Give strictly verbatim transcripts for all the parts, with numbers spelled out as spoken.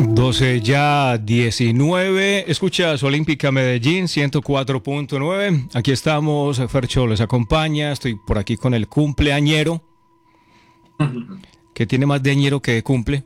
doce ya diecinueve, escuchas Olímpica Medellín ciento cuatro punto nueve. Aquí estamos, Fercho les acompaña, estoy por aquí con el cumpleañero, que tiene más de añero que de cumple.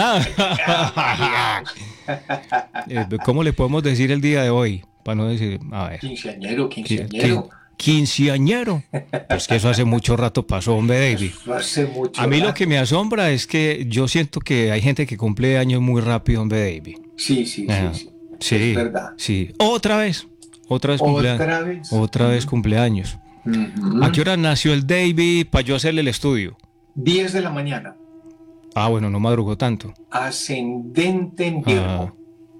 Ah. ¿Cómo le podemos decir el día de hoy? Para no decir, a ver. Quinceañero, quinceañero. Quinceañero. Pues que eso hace mucho rato pasó, hombre, David. Hace mucho A mí rato. lo que me asombra es que yo siento que hay gente que cumple años muy rápido, hombre, David. Sí, sí, Ah, sí, sí. sí, Es verdad. sí. Otra vez. Otra vez cumpleaños. Otra vez. Otra vez Uh-huh. cumpleaños. Uh-huh. ¿A qué hora nació el David para yo hacerle el estudio? diez de la mañana. Ah, bueno, no madrugó tanto. Ascendente en Virgo. Ah.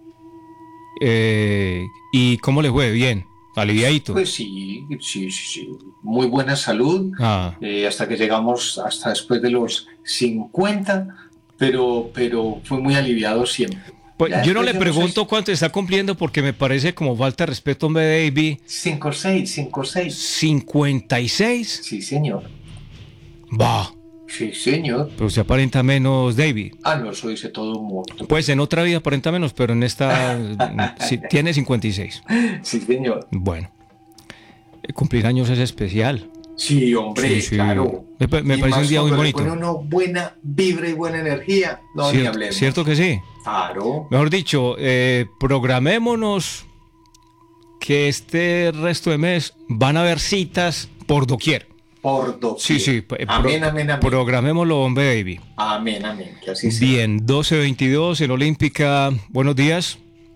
Eh, ¿Y cómo le fue? Bien. Aliviadito. Pues sí, sí, sí, sí. Muy buena salud. Ah. Eh, hasta que llegamos hasta después de los cincuenta, pero, pero fue muy aliviado siempre. Pues Ya yo no le después de los pregunto seis- cuánto está cumpliendo porque me parece como falta de respeto, hombre, David. cinco seis, cinco seis. ¿cincuenta y seis? Sí, señor. Bah, Sí, señor. pero se aparenta menos, David. Ah, no, eso dice todo un mundo. Pues en otra vida aparenta menos, pero en esta sí, tiene cincuenta y seis. Sí, señor. Bueno, eh, cumplir años es especial. Sí, hombre, Sí, sí. claro. Me, pa- me Y parece un más día muy cuando le bonito. pone uno buena vibra y buena energía. No, ni Cierto, hablemos. cierto que sí. Claro. Mejor dicho, eh, programémonos que este resto de mes van a haber citas por doquier. Por doquier. Sí, sí. eh, Amén, pro- amén, amén. Programémoslo, hombre, David. Amén, amén. Que así sea. Bien, doce veintidós en Olímpica. Buenos días.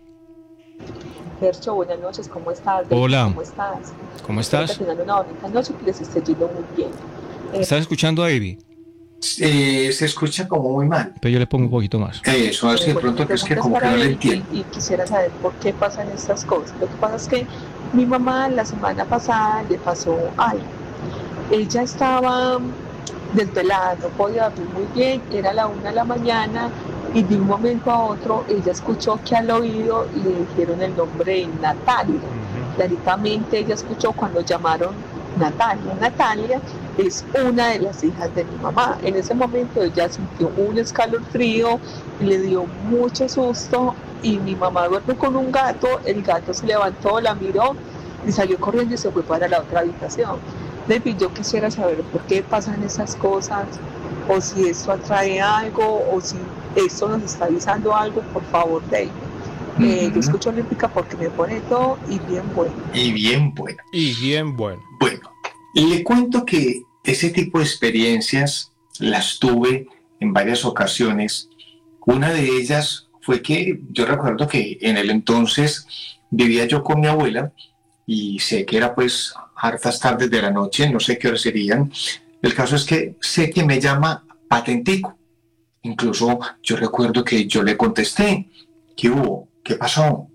Fercho, buenas noches, ¿cómo estás? Hola. ¿Cómo estás? ¿Cómo Espero estás? que tengan una bonita noche y que les esté yendo muy bien. Eh, ¿Estás escuchando a David? Eh, se escucha como muy mal. Pero yo le pongo un poquito más. Eso hace de bueno, pronto mi que es que pregunta como que para no le él entiendo. y, y quisiera saber por qué pasan estas cosas. Lo que pasa es que mi mamá la semana pasada le pasó algo. Ella estaba desvelada, no podía dormir muy bien, era la una de la mañana y de un momento a otro ella escuchó que al oído le dijeron el nombre de Natalia. Claritamente ella escuchó cuando llamaron Natalia. Natalia es una de las hijas de mi mamá. En ese momento ella sintió un escalofrío y le dio mucho susto y mi mamá duerme con un gato, el gato se levantó, la miró y salió corriendo y se fue para la otra habitación. David, yo quisiera saber por qué pasan esas cosas, o si esto atrae algo, o si esto nos está avisando algo, por favor, David. Eh, Ujú. Yo escucho Olímpica porque me pone todo y bien bueno. Y bien bueno. Y bien bueno. Bueno, le cuento que ese tipo de experiencias las tuve en varias ocasiones. Una de ellas fue que yo recuerdo que en el entonces vivía yo con mi abuela y sé que era pues hartas tardes de la noche, no sé qué horas serían. El caso es que sé que me llama Patentico. Incluso yo recuerdo que yo le contesté, ¿qué hubo? ¿Qué pasó?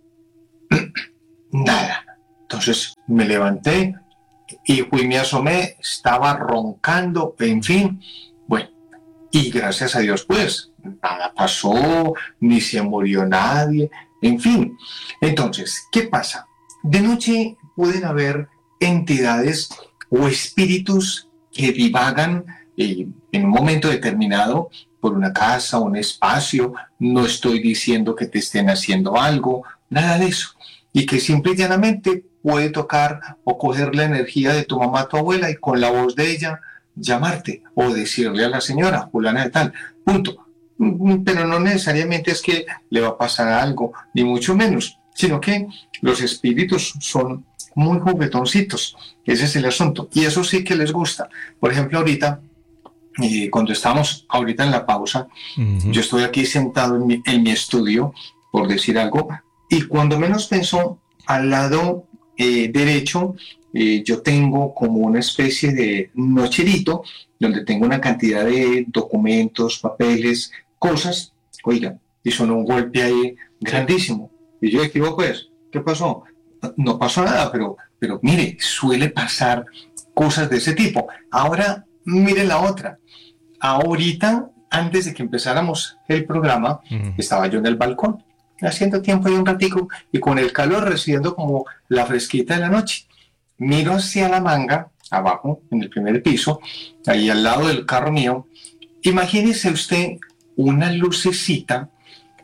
Nada. Entonces me levanté y fui, me asomé, estaba roncando, en fin. Bueno, y gracias a Dios, pues, nada pasó, ni se murió nadie, en fin. Entonces, ¿qué pasa? De noche pueden haber entidades o espíritus que divagan eh, en un momento determinado por una casa, un espacio. No estoy diciendo que te estén haciendo algo, nada de eso. Y que simple y llanamente puede tocar o coger la energía de tu mamá, tu abuela, y con la voz de ella llamarte o decirle a la señora, fulana de tal, punto. Pero no necesariamente es que le va a pasar algo, ni mucho menos, sino que los espíritus son muy juguetoncitos. Ese es el asunto. Y eso sí que les gusta. Por ejemplo, ahorita, eh, cuando estamos ahorita en la pausa, Uh-huh. yo estoy aquí sentado en mi, en mi estudio, por decir algo, y cuando menos pensó, al lado eh, derecho, eh, yo tengo como una especie de nocherito, donde tengo una cantidad de documentos, papeles, cosas. Oiga, y sonó un golpe ahí grandísimo. Y yo digo, pues, ¿qué pasó? No pasó nada, pero, pero mire, suele pasar cosas de ese tipo. Ahora, mire la otra. Ahorita, antes de que empezáramos el programa, Uh-huh. estaba yo en el balcón, haciendo tiempo ahí un ratico, y con el calor recibiendo como la fresquita de la noche. Miro hacia la manga, abajo, en el primer piso, ahí al lado del carro mío. Imagínese usted una lucecita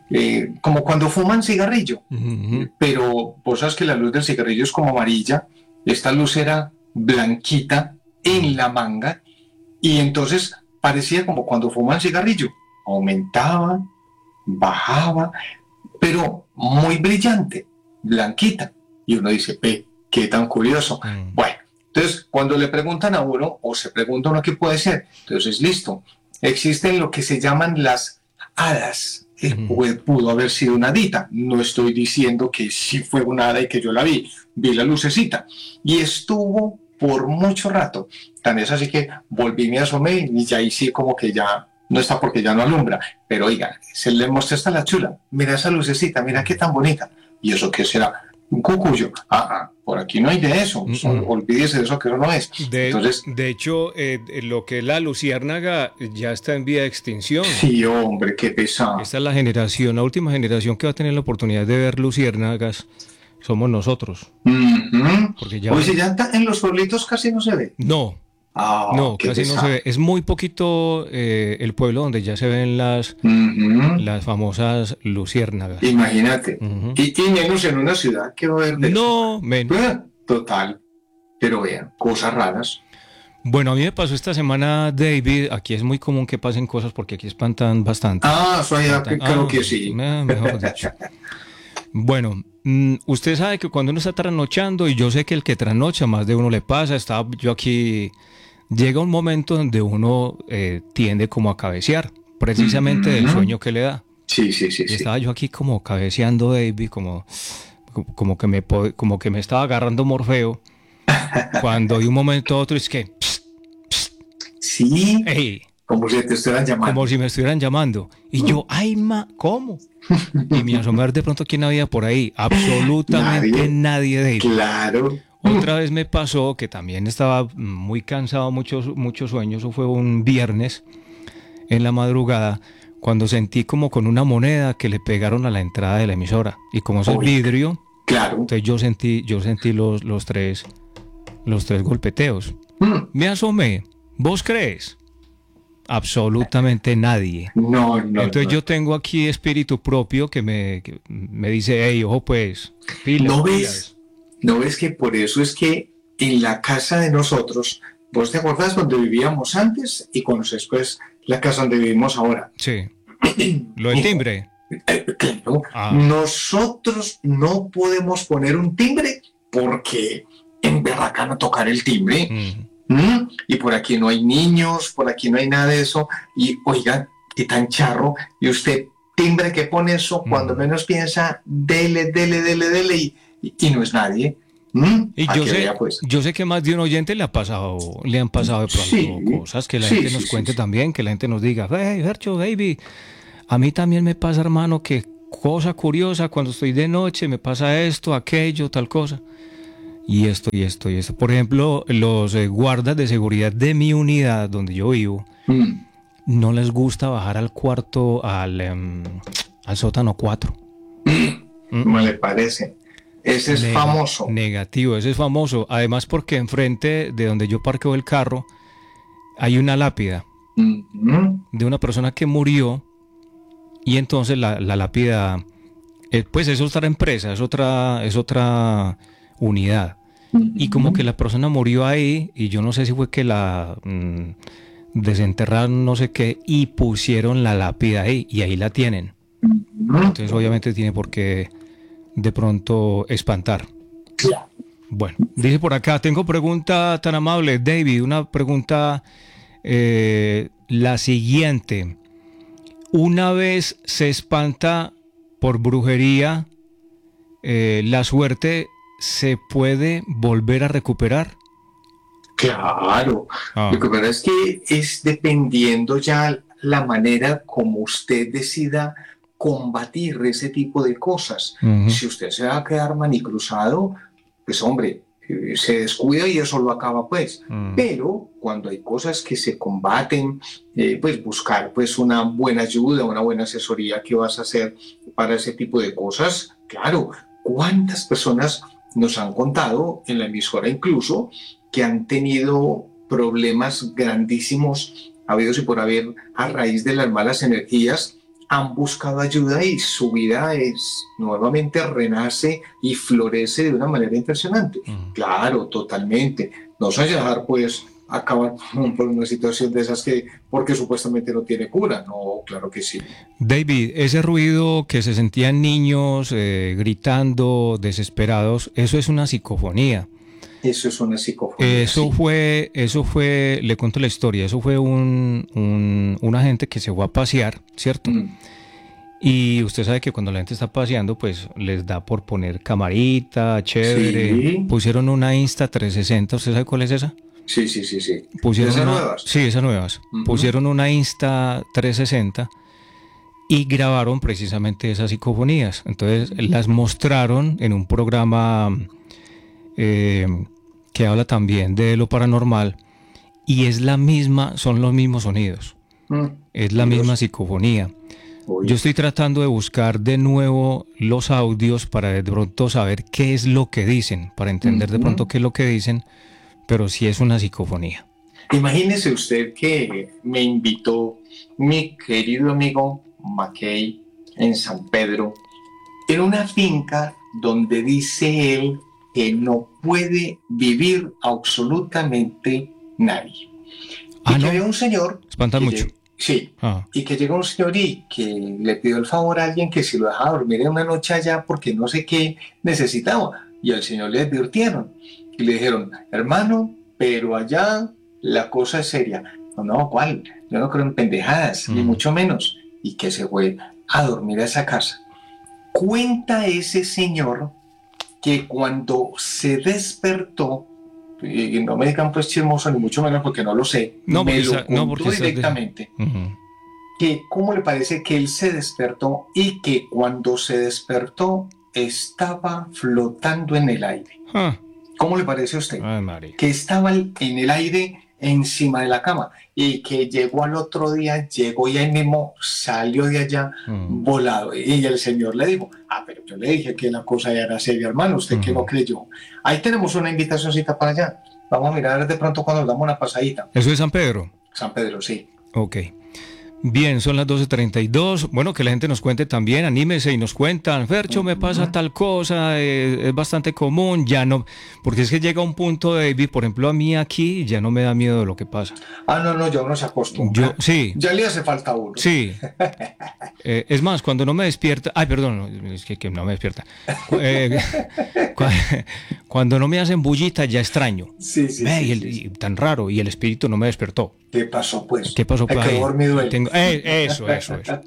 eh, como cuando fuman cigarrillo, Ujú. pero vos sabes que la luz del cigarrillo es como amarilla, esta luz era blanquita en la manga y entonces parecía como cuando fuman cigarrillo, aumentaba, bajaba, pero muy brillante, blanquita. Y uno dice, ve, qué tan curioso. Mm. Bueno, entonces cuando le preguntan a uno, o se pregunta uno qué puede ser, entonces listo, existen lo que se llaman las hadas. Eh, Ujú. puede- pudo haber sido una hadita. No estoy diciendo que sí fue una hada y que yo la vi, vi la lucecita. Y estuvo por mucho rato. Tan es así que volví, me asomé y ya ahí sí como que ya no está porque ya no alumbra. Pero oiga, se le mostré hasta la chula. Mira esa lucecita, mira qué tan bonita. ¿Y eso qué será? Un cucuyo. Ah, ah, por aquí no hay de eso. Mm, Son- mm. olvídese de eso que eso no es. De, Entonces, de hecho, eh, lo que es la luciérnaga ya está en vía de extinción. sí, hombre, qué pesado. Esta es la generación, la última generación que va a tener la oportunidad de ver luciérnagas, somos nosotros. Ujú. Porque ya... Oye, ya ta- en los pueblitos casi no se ve. No, Ah, no, qué casi no se pesado. ve. Es muy poquito eh, el pueblo donde ya se ven las, Ujú. las famosas luciérnagas. Imagínate. Ujú. Y, y menos en una ciudad que va a haber de eso. No, men. Ah, total. Pero vean, cosas raras. Bueno, a mí me pasó esta semana, David. Aquí es muy común que pasen cosas porque aquí espantan bastante. Ah, eso ya Espantan- creo ah, que sí. me- mejor dicho. Bueno, mm, usted sabe que cuando uno está trasnochando, y yo sé que el que trasnocha más de uno le pasa, estaba yo aquí, llega un momento donde uno eh, tiende como a cabecear, precisamente del Ujú. sueño que le da. Sí, sí, sí, Y sí. estaba yo aquí como cabeceando, David, como, como, que me, po- como que me estaba agarrando Morfeo, cuando de un momento a otro es que, psst, Sí, ey, como si te estuvieran llamando. como si me estuvieran llamando. Y yo, ay, ma, ¿cómo? Y me asomé de pronto quién había por ahí. Absolutamente Nadie. nadie, David. Claro. Otra vez me pasó que también estaba muy cansado, muchos muchos sueños. Eso fue un viernes en la madrugada, cuando sentí como con una moneda que le pegaron a la entrada de la emisora. Y como eso es Uy. vidrio, Claro. entonces yo sentí, yo sentí los, los tres, los tres golpeteos. Mm. Me asomé. ¿Vos crees? Absolutamente nadie. No, no. Entonces no. yo tengo aquí espíritu propio que me, que me dice, hey, ojo pues, pilas, ¿No pilas. ves? ¿No ves que por eso es que en la casa de nosotros, vos te acordás donde vivíamos antes y conoces después la casa donde vivimos ahora? Sí. Lo del timbre. Eh, claro, Ah. nosotros no podemos poner un timbre porque en Berracano tocar el timbre. Mm. ¿Mm? Y por aquí no hay niños, por aquí no hay nada de eso. Y oigan, qué tan charro. Y usted, timbre que pone eso, cuando Mm. menos piensa, dele, dele, dele, dele, y, y- y no es nadie. ¿Mm? Y Pa' yo que sé, vea, pues. yo sé que más de un oyente le ha pasado, le han pasado de pronto Sí. cosas que la Sí, gente sí, nos sí, cuente sí. también, que la gente nos diga, hey, Fercho, baby, a mí también me pasa, hermano, que cosa curiosa, cuando estoy de noche me pasa esto, aquello, tal cosa. Y esto, y esto, y esto. Por ejemplo, los eh, guardas de seguridad de mi unidad donde yo vivo, Mm. no les gusta bajar al cuarto, al, em, al sótano cuatro. ¿Cómo le parece? Ese es Neg- famoso. Negativo, ese es famoso. Además porque enfrente de donde yo parqueo el carro hay una lápida Mm. de una persona que murió y entonces la, la lápida, eh, pues es otra empresa, es otra, es otra unidad. Y como que la persona murió ahí y yo no sé si fue que la mm, desenterraron, no sé qué, y pusieron la lápida ahí y ahí la tienen. Mm. Entonces obviamente tiene por qué de pronto espantar. Bueno, dice por acá, tengo pregunta tan amable, David, una pregunta eh, la siguiente. Una vez se espanta por brujería, eh, ¿la suerte se puede volver a recuperar? Claro. Ah, Lo que pasa es que es dependiendo ya la manera como usted decida combatir ese tipo de cosas. ujú. Si usted se va a quedar manicruzado, pues hombre, eh, se descuida y eso lo acaba pues. Mm. Pero cuando hay cosas que se combaten, eh, pues buscar pues una buena ayuda, una buena asesoría que vas a hacer para ese tipo de cosas. Claro, ¿cuántas personas nos han contado en la emisora incluso que han tenido problemas grandísimos habidos y por haber a raíz de las malas energías han buscado ayuda y su vida es nuevamente renace y florece de una manera impresionante. Uh-huh. Claro, totalmente. No se vaya a dejar pues acabar por una situación de esas que porque supuestamente no tiene cura. No, claro que sí. David, ese ruido que se sentían niños eh, gritando, desesperados, eso es una psicofonía. Eso es una psicofonía. Eso sí. fue, eso fue, le cuento la historia, eso fue un, un, una gente que se fue a pasear, ¿cierto? Mm. Y usted sabe que cuando la gente está paseando, pues les da por poner camarita, chévere. Sí. Pusieron una Insta trescientos sesenta, ¿usted sabe cuál es esa? Sí, sí, sí, sí. Pusieron ¿Esas una, nuevas? Sí, esas nuevas. Uh-huh. Pusieron una Insta trescientos sesenta y grabaron precisamente esas psicofonías. Entonces uh-huh. las mostraron en un programa eh, que habla también de lo paranormal y es la misma, son los mismos sonidos. Uh-huh. Es la Dios. misma psicofonía. Uy. Yo estoy tratando de buscar de nuevo los audios para de pronto saber qué es lo que dicen, para entender uh-huh. de pronto qué es lo que dicen, pero sí es una psicofonía. Imagínese usted que me invitó mi querido amigo Mackay en San Pedro, en una finca donde dice él que no puede vivir absolutamente nadie. Ah, y que ¿no? había un señor... Espanta mucho. Llegó, sí, ah. y que llegó un señor y que le pidió el favor a alguien que si lo dejaba dormir en una noche allá porque no sé qué necesitaba. Y al señor le advirtieron. Y le dijeron, hermano, pero allá la cosa es seria. No, no, ¿cuál? Yo no creo en pendejadas, mm. ni mucho menos. Y que se fue a dormir a esa casa. Cuenta ese señor que cuando se despertó, y no me digan pues chismoso ni mucho menos porque no lo sé, no, me lo esa, contó no, porque directamente, de... uh-huh. que cómo le parece que él se despertó y que cuando se despertó estaba flotando en el aire. Huh. ¿Cómo le parece a usted? Ay, que estaba en el aire encima de la cama y que llegó al otro día, llegó y ahí mismo salió de allá uh-huh. volado. Y el señor le dijo, ah, pero yo le dije que la cosa ya era seria, hermano, usted uh-huh. que no creyó. Ahí tenemos una invitacióncita para allá. Vamos a mirar de pronto cuando nos damos una pasadita. ¿Eso es San Pedro? San Pedro, sí. Ok. Bien, son las doce treinta y dos. Bueno, que la gente nos cuente también, anímese y nos cuentan, Fercho, me pasa tal cosa, eh, es bastante común, ya no, porque es que llega un punto, David, por ejemplo, a mí aquí ya no me da miedo de lo que pasa. Ah, no, no, ya uno se acostumbra. Yo, sí. Ya le hace falta a uno. Sí. eh, es más, cuando no me despierta, ay, perdón, es que, que no me despierta. Eh, cuando no me hacen bullita, ya extraño. Sí, sí, Ve, sí, y el, sí, sí. Y tan raro, y el espíritu no me despertó. ¿Qué pasó, pues? ¿Qué pasó, pues? Que dormido él. Tengo, eh, eso, eso, eso.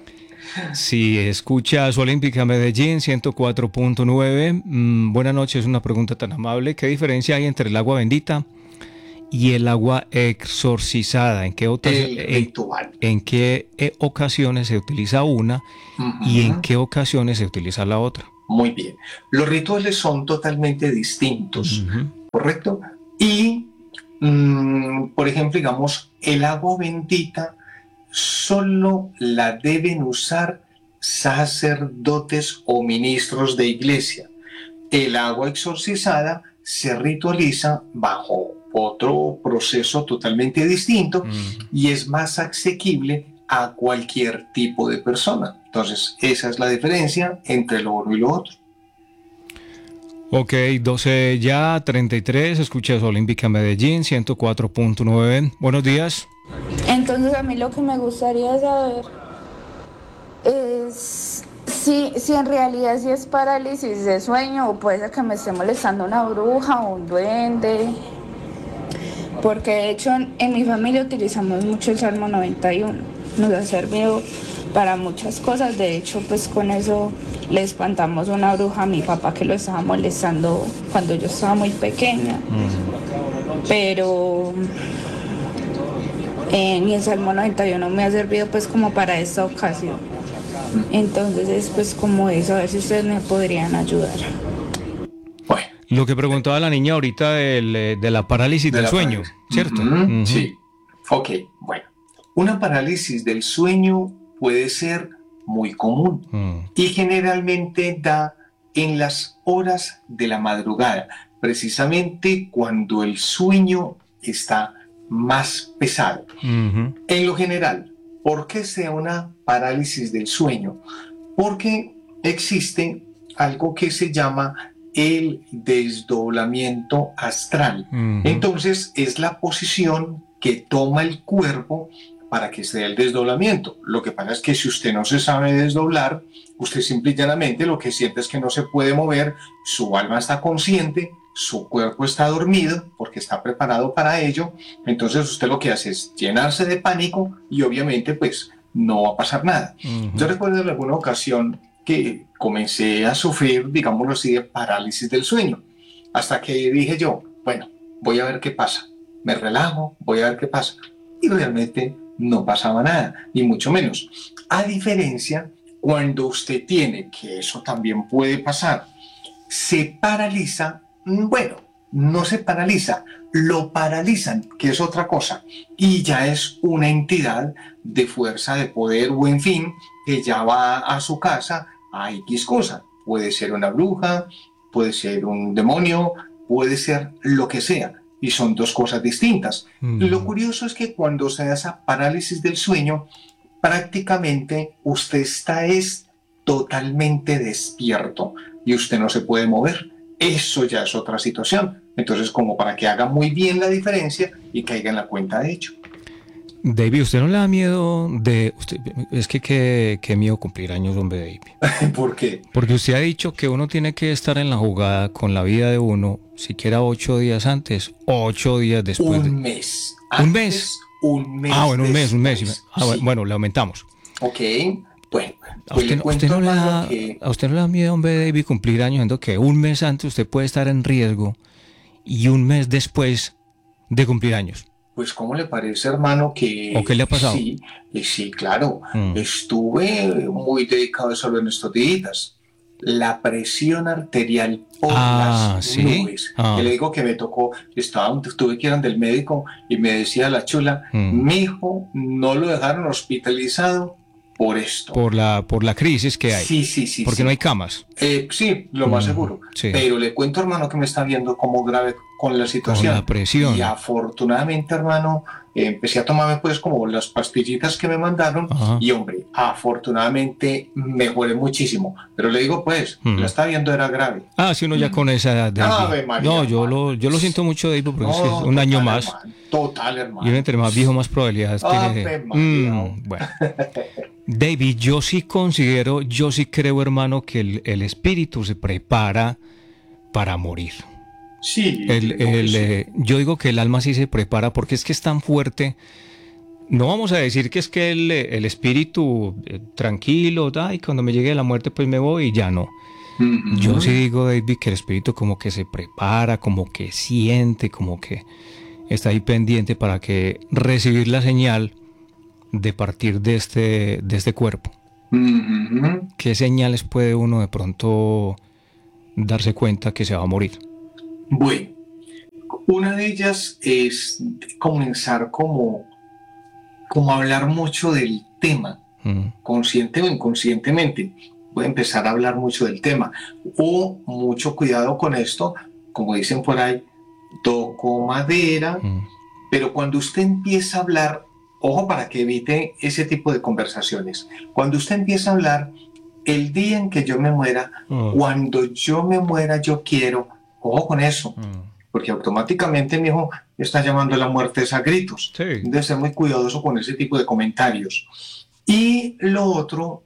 Si escuchas Olímpica Medellín ciento cuatro punto nueve, mmm, buenas noches, una pregunta tan amable. ¿Qué diferencia hay entre el agua bendita y el agua exorcizada? ¿En qué, otras, en, en qué ocasiones se utiliza una uh-huh. y en qué ocasiones se utiliza la otra? Muy bien. Los rituales son totalmente distintos, uh-huh. ¿correcto? Y, mmm, por ejemplo, digamos, el agua bendita solo la deben usar sacerdotes o ministros de iglesia. El agua exorcizada se ritualiza bajo otro proceso totalmente distinto mm. y es más asequible a cualquier tipo de persona. Entonces, esa es la diferencia entre lo uno y lo otro. Ok, doce ya, treinta y tres, escuchas Olímpica Medellín ciento cuatro punto nueve. Buenos días. Entonces a mí lo que me gustaría saber es si, si en realidad si es parálisis de sueño o puede ser que me esté molestando una bruja o un duende, porque de hecho en mi familia utilizamos mucho el Salmo noventa y uno, nos ha servido para muchas cosas. De hecho pues con eso le espantamos una bruja a mi papá que lo estaba molestando cuando yo estaba muy pequeña, mm. pero Eh, ni el Salmo noventa y uno me ha servido pues como para esta ocasión. Entonces es pues como eso, a ver si ustedes me podrían ayudar. Bueno, lo que preguntaba la niña ahorita del, de la parálisis de del sueño, parálisis. ¿Cierto? Uh-huh. Uh-huh. Sí. Ok, bueno. Una parálisis del sueño puede ser muy común uh-huh. y generalmente da en las horas de la madrugada, precisamente cuando el sueño está más pesado. Uh-huh. En lo general, ¿Por qué sea una parálisis del sueño? Porque existe algo que se llama el desdoblamiento astral. Uh-huh. Entonces es la posición que toma el cuerpo para que se dé el desdoblamiento. Lo que pasa es que si usted no se sabe desdoblar, usted simple y llanamente lo que siente es que no se puede mover, su alma está consciente, su cuerpo está dormido porque está preparado para ello, entonces usted lo que hace es llenarse de pánico y obviamente pues no va a pasar nada. Uh-huh. Yo recuerdo en alguna ocasión que comencé a sufrir, digámoslo así, de parálisis del sueño, hasta que dije yo, bueno, voy a ver qué pasa, me relajo, voy a ver qué pasa, y realmente no pasaba nada, ni mucho menos. A diferencia, cuando usted tiene, que eso también puede pasar, se paraliza, bueno, no se paraliza, lo paralizan, que es otra cosa, y ya es una entidad de fuerza, de poder, o en fin, que ya va a su casa a X cosa. Puede ser una bruja, puede ser un demonio, puede ser lo que sea, y son dos cosas distintas. Mm. Lo curioso es que cuando se da esa parálisis del sueño, prácticamente usted está es totalmente despierto y usted no se puede mover. Eso ya es otra situación. Entonces, como para que haga muy bien la diferencia y caiga en la cuenta de hecho. David, ¿usted no le da miedo de... Usted, es que qué, qué miedo cumplir años, hombre, David? ¿Por qué? Porque usted ha dicho que uno tiene que estar en la jugada con la vida de uno, siquiera ocho días antes, ocho días después. Un de... mes. ¿Un mes? Un mes. Ah, bueno, un mes, un mes. Ah, sí. Bueno, le aumentamos. Ok, bueno. ¿A usted, pues usted no le da, que... ¿A usted no le da miedo, hombre, David, cumplir años, siendo que un mes antes usted puede estar en riesgo y un mes después de cumplir años? Pues, ¿cómo le parece, hermano, que... ¿O qué le ha pasado? Sí, sí, claro. Mm. Estuve muy dedicado solo en estos días. La presión arterial por ah, las ¿sí? nubes. Ah. Y le digo que me tocó, estaba, tuve que ir del médico y me decía la chula, mm. mi hijo no lo dejaron hospitalizado por esto. Por la, por la crisis que hay. Sí, sí, sí. Porque sí. no hay camas. Eh, sí, lo más mm. seguro. Sí. Pero le cuento, hermano, que me está viendo como grave con la situación. Con la presión. Y afortunadamente, hermano, eh, empecé a tomarme pues como las pastillitas que me mandaron. Ajá. Y hombre, afortunadamente mejoré muchísimo. Pero le digo pues, mm. la está viendo era grave. Ah, si uno ya mm. con esa edad. De Ave María, no, yo lo, yo lo siento mucho, David, porque no, es que es un total, año más. Hermano, total, hermano. Y uno entre más viejo, más probabilidades Ave tiene. Mm, bueno. David, yo sí considero, yo sí creo, hermano, que el, el espíritu se prepara para morir. Sí, el, el, sí. Eh, yo digo que el alma sí se prepara porque es que es tan fuerte. No vamos a decir que es que el, el espíritu eh, tranquilo, y cuando me llegue la muerte pues me voy y ya no. Uh-huh. Yo sí digo, David, que el espíritu como que se prepara, como que siente, como que está ahí pendiente para que recibir la señal de partir de este, de este cuerpo. Uh-huh. ¿Qué señales puede uno de pronto darse cuenta que se va a morir? Bueno, una de ellas es comenzar como, como a hablar mucho del tema, uh-huh. consciente o inconscientemente. Voy a empezar a hablar mucho del tema. O mucho cuidado con esto, como dicen por ahí, toco madera, uh-huh. pero cuando usted empieza a hablar, ojo para que evite ese tipo de conversaciones. Cuando usted empieza a hablar, el día en que yo me muera, uh-huh. cuando yo me muera, yo quiero, ojo con eso, uh-huh. porque automáticamente mi hijo está llamando a la muerte a gritos. Sí. Debe ser muy cuidadoso con ese tipo de comentarios. Y lo otro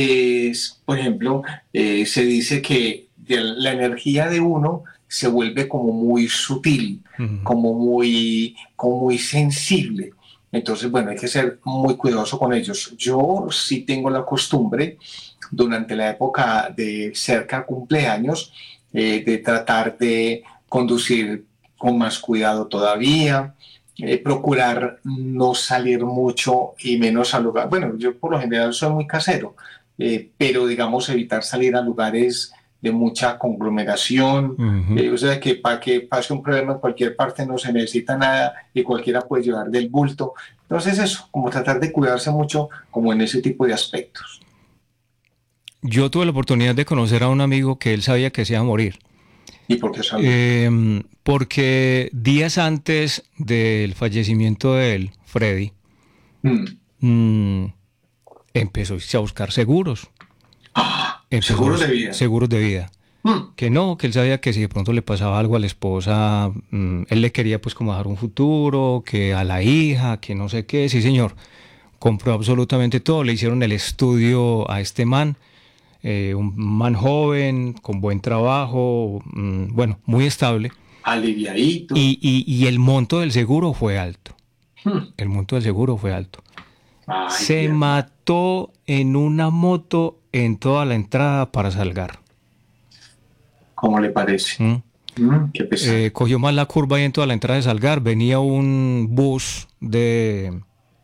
es, por ejemplo, eh, se dice que la energía de uno se vuelve como muy sutil, uh-huh. como, muy, como muy sensible. Entonces, bueno, hay que ser muy cuidadoso con ellos. Yo sí tengo la costumbre, durante la época de cerca cumpleaños, eh, de tratar de conducir con más cuidado todavía, eh, procurar no salir mucho y menos a lugares. Bueno, yo por lo general soy muy casero, eh, pero digamos evitar salir a lugares de mucha conglomeración, uh-huh. eh, o sea que para que pase un problema en cualquier parte no se necesita nada y cualquiera puede llevar del bulto. Entonces eso, como tratar de cuidarse mucho como en ese tipo de aspectos. Yo tuve la oportunidad de conocer a un amigo que él sabía que se iba a morir. ¿Y por qué sabía? Eh, porque días antes del fallecimiento de él, Freddy, mm. mm, empezó a buscar seguros. Ah, Empezó seguros a- de vida. Seguros de vida. Mm, Que no, que él sabía que si de pronto le pasaba algo a la esposa, mm, él le quería pues como dar un futuro, que a la hija, que no sé qué, sí señor, compró absolutamente todo, le hicieron el estudio a este man, eh, un man joven, con buen trabajo, mm, bueno, muy estable, aliviadito. y, y- y el monto del seguro fue alto, Mm, el monto del seguro fue alto. ay, Se Dios. mató en una moto en toda la entrada para Salgar. ¿Cómo le parece? ¿Mm? Mm, qué pesado. Eh, cogió mal la curva ahí en toda la entrada de Salgar. Venía un bus de,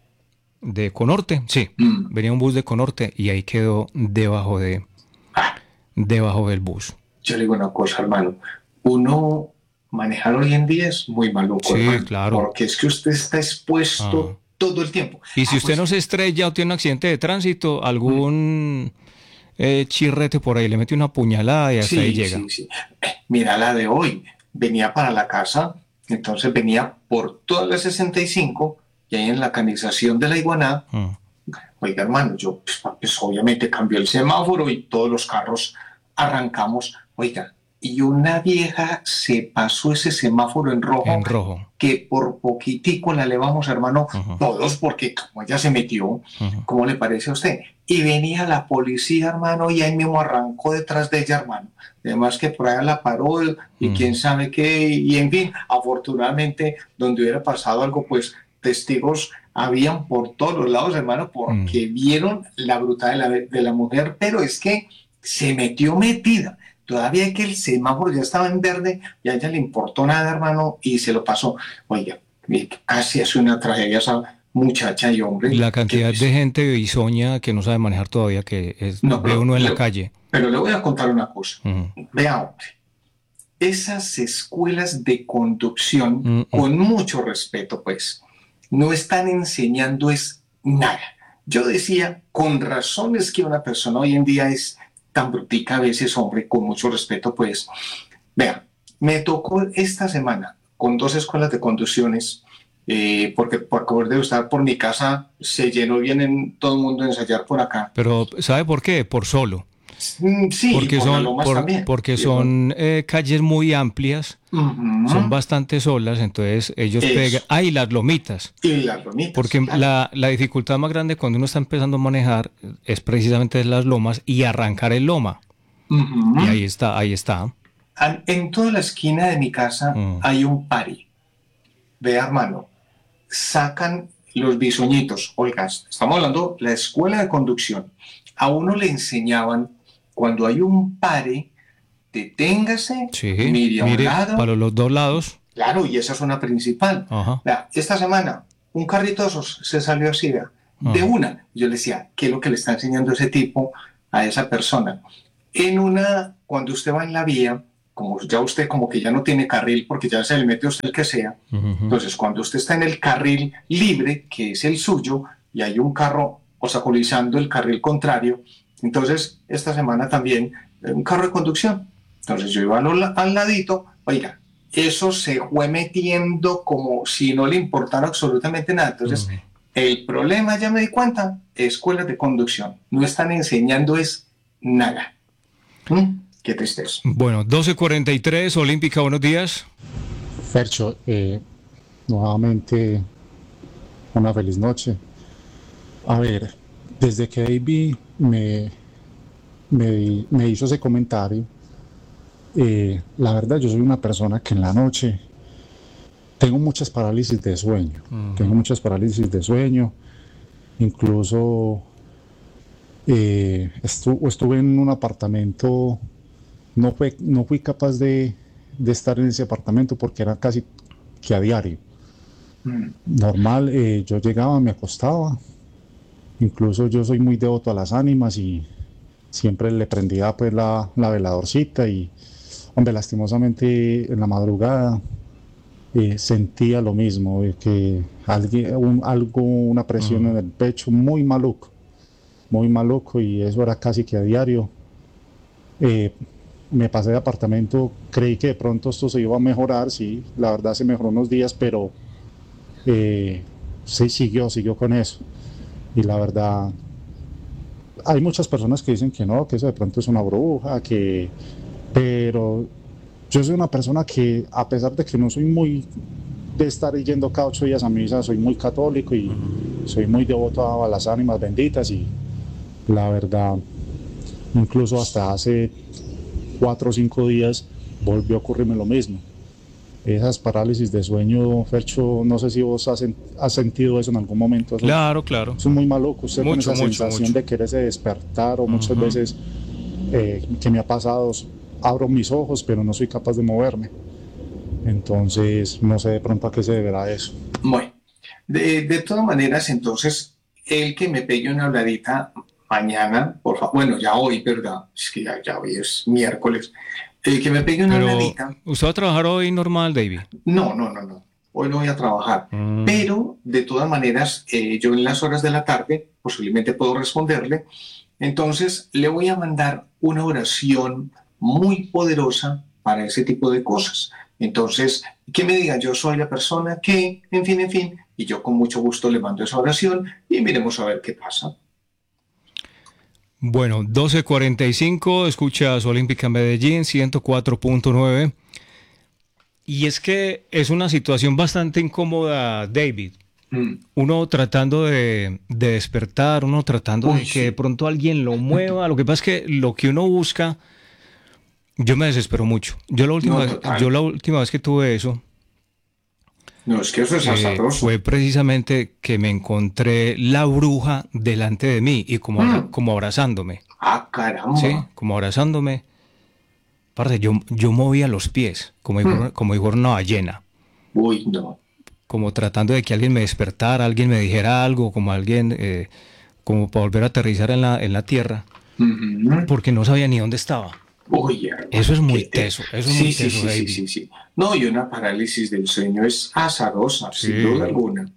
de Conorte, sí, Mm. venía un bus de Conorte y ahí quedó debajo de Ah, debajo del bus. yo le digo una cosa, hermano. Uno manejar hoy en día es muy maluco, Sí, hermano, claro. porque es que usted está expuesto Ah. todo el tiempo. Y si Ah, usted pues, no se estrella o tiene un accidente de tránsito, algún eh, chirrete por ahí le mete una puñalada y hasta sí, ahí llega. sí, sí. Eh, Mira la de hoy. Venía para la casa, entonces venía por toda la sesenta y cinco y ahí en la canalización de la Iguaná. Mm. Oiga, hermano, yo pues, pues, obviamente cambió el semáforo y todos los carros arrancamos. Oiga, y una vieja se pasó ese semáforo en rojo, En rojo. que por poquitico la elevamos, hermano, Ujú. todos, porque como ella se metió, Ujú. ¿cómo le parece a usted? Y venía la policía, hermano, y ahí mismo arrancó detrás de ella, hermano. Además que por allá la paró y Mm. quién sabe qué, y en fin, afortunadamente, donde hubiera pasado algo, pues testigos habían por todos los lados, hermano, porque vieron la brutalidad de la, de la mujer, pero es que se metió metida. Todavía que el semáforo ya estaba en verde y a ella le importó nada, hermano, y se lo pasó. Oiga, y casi hace una tragedia esa muchacha y hombre. La cantidad que- de gente bisoña que no sabe manejar todavía, que es, No, ve pero- uno en la pero- calle. Pero le voy a contar una cosa. Ujú. Vea, hombre, esas escuelas de conducción, Mm, mm. con mucho respeto, pues, no están enseñando es nada. Yo decía, con razón es que una persona hoy en día es tan brutica a veces, hombre, con mucho respeto, pues. Vea, me tocó esta semana con dos escuelas de conducciones, eh, porque por acabo de estar por mi casa, se llenó bien en todo el mundo a ensayar por acá. Pero ¿sabe por qué? Por solo. Mm, Sí, Porque por las son, lomas por- también. porque Sí, son eh, calles muy amplias, Ujú. son bastante solas, entonces ellos Eso. pegan. Ah, y las lomitas. Y las lomitas. Porque claro. la, la dificultad más grande cuando uno está empezando a manejar es precisamente las lomas y arrancar el loma. Ujú. Y ahí está, ahí está. An- En toda la esquina de mi casa Mm. hay un pari. Vea, hermano, sacan los bisoñitos. Oiga, estamos hablando de la escuela de conducción. A uno le enseñaban, cuando hay un pare, deténgase, Sí, mire a un mire, lado. para los dos lados. Claro, y esa es una principal. Ajá. Vea, esta semana un carrito de esos se salió así, vea, de Ajá. una. Yo le decía, ¿qué es lo que le está enseñando ese tipo a esa persona? En una, cuando usted va en la vía, como ya usted como que ya no tiene carril porque ya se le mete a usted el que sea, Ujú. entonces cuando usted está en el carril libre, que es el suyo, y hay un carro obstaculizando el carril contrario, entonces esta semana también eh, un carro de conducción. Entonces yo iba al, al ladito, oiga, eso se fue metiendo como si no le importara absolutamente nada. Entonces, Ujú. el problema, ya me di cuenta, escuelas de conducción. No están enseñando es nada. ¿Mm? Qué tristeza. Bueno, doce cuarenta y tres, Olímpica, buenos días. Fercho, eh, nuevamente una feliz noche. A ver, desde que David me, me, me hizo ese comentario, eh, la verdad yo soy una persona que en la noche tengo muchas parálisis de sueño, Ujú. tengo muchas parálisis de sueño, incluso eh, estu- estuve en un apartamento, no, fue, no fui capaz de, de estar en ese apartamento porque era casi que a diario. Mm. Normal, eh, yo llegaba, me acostaba, incluso yo soy muy devoto a las ánimas y siempre le prendía pues la, la veladorcita y, hombre, lastimosamente en la madrugada eh, sentía lo mismo, eh, que alguien, un- algo, una presión Mm. en el pecho muy maluco, muy maluco y eso era casi que a diario. Eh, me pasé de apartamento, creí que de pronto esto se iba a mejorar, sí, la verdad se mejoró unos días, pero eh, sí siguió, siguió con eso. y la verdad, hay muchas personas que dicen que no, que eso de pronto es una bruja, que, pero yo soy una persona que, a pesar de que no soy muy de estar yendo cada ocho días a misa, soy muy católico y soy muy devoto a las ánimas benditas, y la verdad, incluso hasta hace cuatro o cinco días volvió a ocurrirme lo mismo. Esas parálisis de sueño, Fercho, no sé si vos has, has sentido eso en algún momento. Eso, claro, claro. Eso es muy maluco. Usted mucho, con esa mucho, sensación mucho. de quererse despertar, o muchas uh-huh. veces eh, que me ha pasado, abro mis ojos, pero no soy capaz de moverme. Entonces, no sé de pronto a qué se deberá eso. Bueno, de, de todas maneras, entonces, el que me pegue una habladita mañana, por favor, bueno, ya hoy, ¿verdad? Es que ya, ya hoy es miércoles. El que me pegue una pero, habladita. ¿usted va a trabajar hoy normal, David? No, no, no, no. Hoy no voy a trabajar. Mm. Pero, de todas maneras, eh, yo en las horas de la tarde posiblemente puedo responderle. Entonces, le voy a mandar una oración muy poderosa para ese tipo de cosas. Entonces, que me diga, yo soy la persona que, en fin, en fin, y yo con mucho gusto le mando esa oración y miremos a ver qué pasa. Bueno, doce cuarenta y cinco, escuchas Olímpica Medellín, ciento cuatro punto nueve. Y es que es una situación bastante incómoda, David. Mm. Uno tratando de, de despertar, uno tratando Uy, de que sí. de pronto alguien lo mueva. Lo que pasa es que lo que uno busca, yo me desespero mucho. Yo la última, no, yo la última vez que tuve eso, no, es que eso es eh, fue precisamente que me encontré la bruja delante de mí y como, mm. como abrazándome. Ah, caramba. Sí, como abrazándome. Aparte, yo, yo movía los pies, como dijo, mm. como dijo una ballena. Uy, no. Como tratando de que alguien me despertara, alguien me dijera algo, como alguien, eh, como para volver a aterrizar en la, en la tierra, mm-hmm. porque no sabía ni dónde estaba. Oye, eso es muy teso, eso es sí, muy sí, teso, sí, David. sí, sí, sí. No, y una parálisis del sueño es azarosa, sí. sin duda alguna.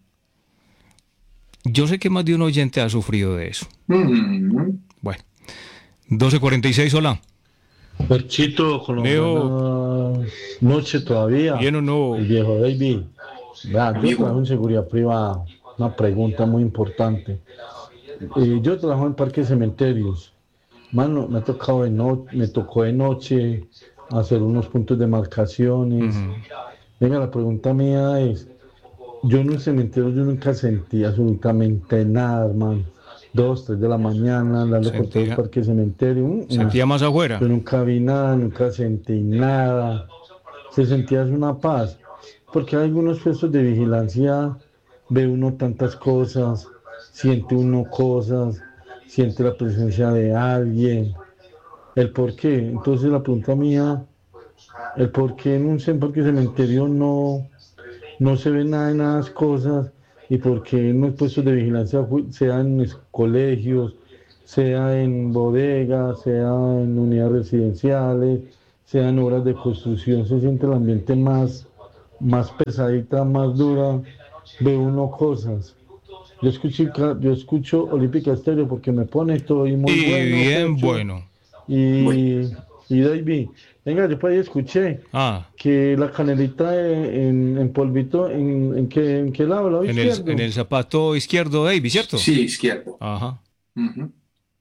Yo sé que más de un oyente ha sufrido de eso. Mm-hmm. Bueno, doce cuarenta y seis, hola. Perchito, colombiana, noche todavía. Bien o no. El viejo David. Vea, yo trabajo en seguridad privada. Una pregunta muy importante. Eh, yo trabajo en parques cementerios. Mano, me ha tocado de no, me tocó de noche hacer unos puntos de marcaciones. Uh-huh. Venga, la pregunta mía es, yo en un cementerio yo nunca sentí absolutamente nada, hermano. Dos, tres de la mañana, andando por todo el parque cementerio. ¿Sentía más afuera? Yo nunca vi nada, nunca sentí nada. Se sentía una paz. Porque hay algunos puestos de vigilancia, ve uno tantas cosas, siente uno cosas, siente la presencia de alguien, el por qué. Entonces la pregunta mía, el por qué en un parque cementerio no, no se ve nada de nada de las cosas, y por qué en los puestos de vigilancia, sea en colegios, sea en bodegas, sea en unidades residenciales, sea en obras de construcción, se siente el ambiente más, más pesadita, más dura, ve uno cosas. Yo escucho, yo escucho Olímpica Estéreo porque me pone todo y muy y bueno. bien Pecho. bueno. Y, bueno. y David, venga, yo por ahí escuché ah. que la canelita en, en polvito, ¿en, en, qué, ¿en qué lado? ¿Lado en, izquierdo? el, en el zapato izquierdo, David, ¿cierto? Sí, izquierdo. Ajá. Uh-huh.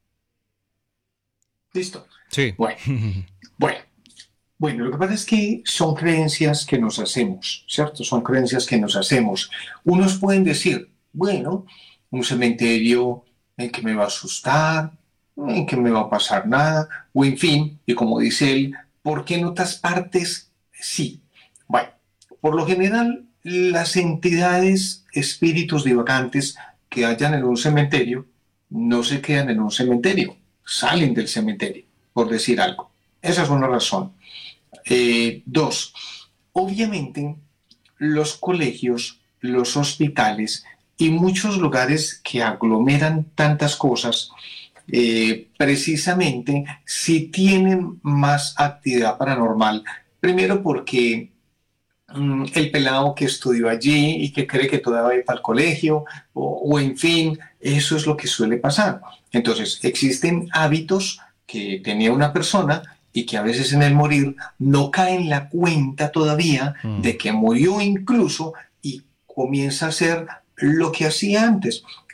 Listo. Sí. Bueno, bueno. Bueno, lo que pasa es que son creencias que nos hacemos, ¿cierto? Son creencias que nos hacemos. Unos pueden decir, bueno, un cementerio en que me va a asustar, en que me va a pasar nada, o en fin, y como dice él, ¿por qué en otras partes sí? Bueno, por lo general, las entidades, espíritus divagantes que hayan en un cementerio, no se quedan en un cementerio, salen del cementerio, por decir algo. Esa es una razón. Eh, dos, obviamente, los colegios, los hospitales y muchos lugares que aglomeran tantas cosas, eh, precisamente si tienen más actividad paranormal. Primero porque mm, el pelado que estudió allí y que cree que todavía va a ir para el colegio, o, o en fin, eso es lo que suele pasar. Entonces, existen hábitos que tenía una persona y que a veces en el morir no cae en la cuenta todavía mm. de que murió incluso y comienza a hacer lo que hacía antes.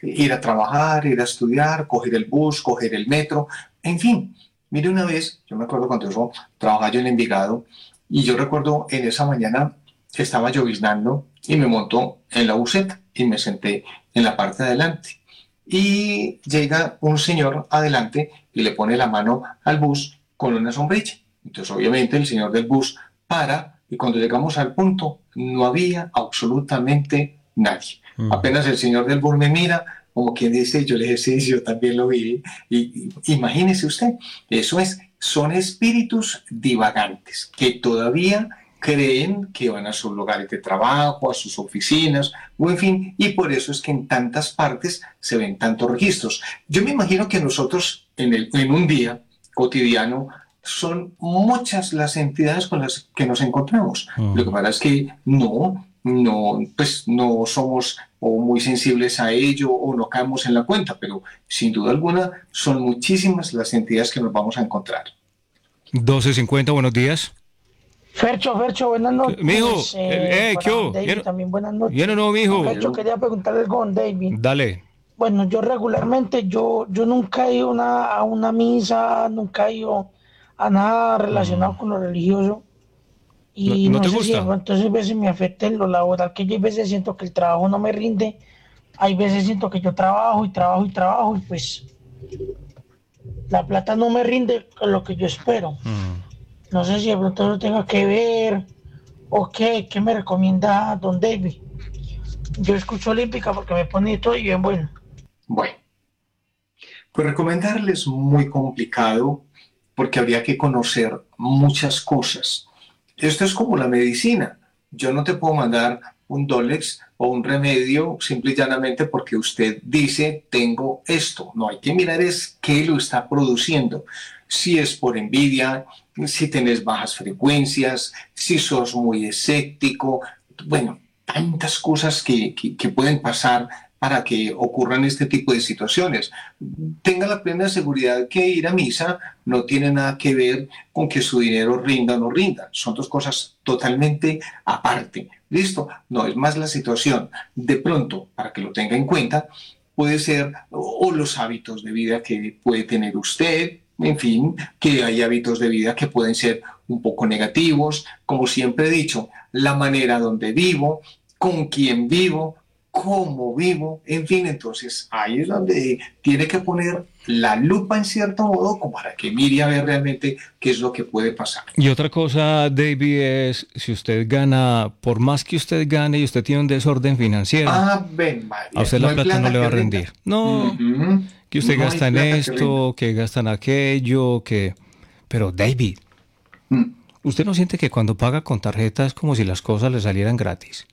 ir a trabajar, ir a estudiar, coger el bus, coger el metro, en fin. Mire, una vez, yo me acuerdo cuando yo trabajaba yo en Envigado, y yo recuerdo en esa mañana estaba lloviznando y me montó en la buseta y me senté en la parte de adelante. Y llega un señor adelante y le pone la mano al bus con una sombrilla. Entonces, obviamente, el señor del bus para y cuando llegamos al punto no había absolutamente nadie. Mm. Apenas el señor del bus me mira, como quien dice, yo le dije, sí, yo también lo vi. Y, y imagínese usted, eso es, son espíritus divagantes que todavía creen que van a sus lugares de trabajo, a sus oficinas, o en fin, y por eso es que en tantas partes se ven tantos registros. Yo me imagino que nosotros en, el, en un día cotidiano son muchas las entidades con las que nos encontramos. Mm. Lo que pasa es que no, no, pues no somos o muy sensibles a ello o no caemos en la cuenta, pero sin duda alguna son muchísimas las entidades que nos vamos a encontrar. doce cincuenta, buenos días. Fercho, Fercho, buenas noches. Mijo, eh, eh, ¿qué hubo? David, también buenas noches. Yo no, no, mijo. Fercho, quería preguntarle algo a David. Dale. Bueno, yo regularmente, yo, yo nunca he ido una, a una misa, nunca he ido a nada relacionado mm. con lo religioso. Y ¿No, no, no te sé gusta? si entonces a veces me afecta en lo laboral, que yo a veces siento que el trabajo no me rinde, hay veces siento que yo trabajo y trabajo y trabajo y pues la plata no me rinde con lo que yo espero. Mm. No sé si de pronto lo tenga que ver o qué, qué me recomienda don David. Yo escucho Olímpica porque me pone todo y bien bueno. Bueno, pues recomendarle es muy complicado porque habría que conocer muchas cosas. Esto es como la medicina. Yo no te puedo mandar un Dolex o un remedio simple y llanamente porque usted dice tengo esto. No, hay que mirar es qué lo está produciendo. Si es por envidia, si tenés bajas frecuencias, si sos muy escéptico, bueno, tantas cosas que, que, que pueden pasar para que ocurran este tipo de situaciones. Tenga la plena seguridad que ir a misa no tiene nada que ver con que su dinero rinda o no rinda. Son dos cosas totalmente aparte. ¿Listo? No, es más la situación. De pronto, para que lo tenga en cuenta, puede ser o los hábitos de vida que puede tener usted, en fin, que hay hábitos de vida que pueden ser un poco negativos. Como siempre he dicho, la manera donde vivo, con quién vivo, cómo vivo, en fin, entonces ahí es donde tiene que poner la lupa en cierto modo como para que mire a ver realmente qué es lo que puede pasar. Y otra cosa, David, es si usted gana, por más que usted gane y usted tiene un desorden financiero, ah, ven, María, a usted no la plata no le va a rendir. Rinda. No, uh-huh. que usted no gasta en esto, que, que gasta en aquello, que... Pero David, mm. ¿usted no siente que cuando paga con tarjeta es como si las cosas le salieran gratis?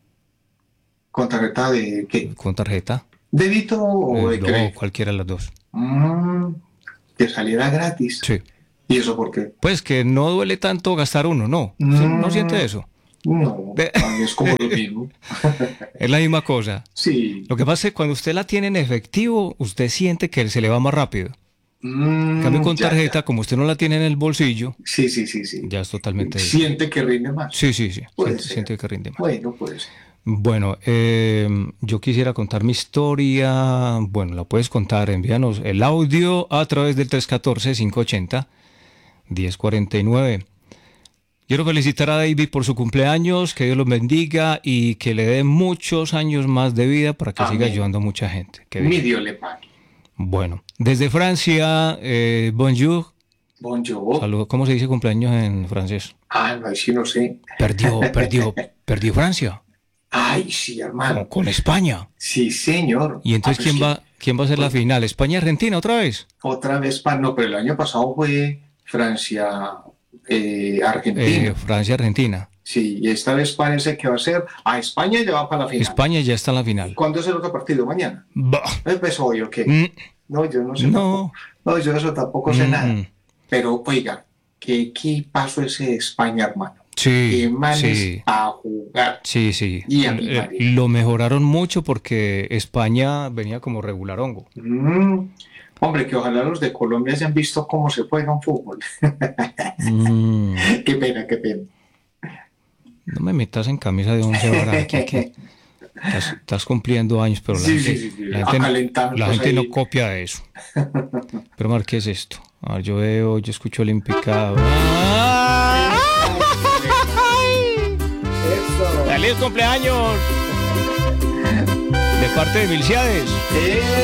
¿Con tarjeta de qué? ¿Con tarjeta? ¿Débito o de eh, crédito? No, cualquiera de las dos. Mm, que saliera gratis. Sí. ¿Y eso por qué? Pues que no duele tanto gastar uno, ¿no? Mm, ¿no siente eso? No, es como lo mismo. Es la misma cosa. Sí. Lo que pasa es que cuando usted la tiene en efectivo, usted siente que se le va más rápido. Mm, en cambio con ya, tarjeta, ya. como usted no la tiene en el bolsillo, sí, sí, sí, sí. ya es totalmente... Siente que rinde más. Sí, sí, sí. Puede Siente, ser. siente que rinde más. Bueno, pues. Bueno, eh, yo quisiera contar mi historia. Bueno, la puedes contar, envíanos el audio a través del tres uno cuatro, cinco ocho cero, uno cero cuatro nueve. Quiero felicitar a David por su cumpleaños, que Dios los bendiga y que le dé muchos años más de vida para que Amén. Siga ayudando a mucha gente. Mi Dios le pague. Bueno, desde Francia, eh, bonjour. Bonjour. Saludos. ¿Cómo se dice cumpleaños en francés? Ah, no, sí, no sé. Perdió, perdió, perdió Francia. Ay, sí, hermano. Con, con España. Sí, señor. ¿Y entonces ah, quién, va, quién va a ser pues, la final? ¿España-Argentina otra vez? Otra vez, no, pero el año pasado fue Francia-Argentina. Eh, Francia-Argentina. Sí, y esta vez parece que va a ser... A España ya va para la final. España ya está en la final. ¿Cuándo es el otro partido? ¿Mañana? Bah. ¿Es hoy o qué? Mm. No, yo no sé. No, tampoco. No yo eso tampoco sé mm. nada. Pero, oiga, ¿qué, qué pasó ese España, hermano? Sí, que manes sí. a jugar. Sí, sí. Y a mi eh, lo mejoraron mucho porque España venía como regularongo. Mm, hombre, que ojalá los de Colombia hayan visto cómo se juega un fútbol. mm. Qué pena, qué pena. No me metas en camisa de once varas aquí. Que... Estás, estás cumpliendo años, pero la Sí, gente, sí, sí, sí. la A gente, no- calentarnos la gente no ahí. copia de eso. Pero, Mar, ¿qué es esto? A ver, yo veo, yo escucho Olímpica. ¡Ah! Eso. ¡Feliz cumpleaños! De parte de Milciades. Eh.